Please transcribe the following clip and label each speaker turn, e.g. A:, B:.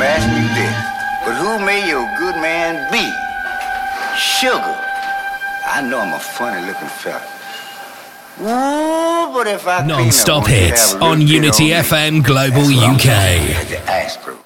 A: asking you this. But who may your good man be? Sugar. I know I'm a funny-looking fella. Ooh, but if I
B: Non-stop hits on Unity FM Global UK.
A: The aspirin.